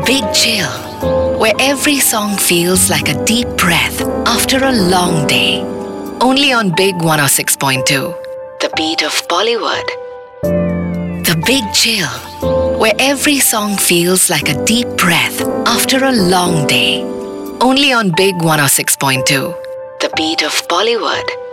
Big Chill, where every song feels like a deep breath after a long day. Only on Big 106.2, the beat of Bollywood. The Big Chill, where every song feels like a deep breath after a long day. Only on Big 106.2, the beat of Bollywood.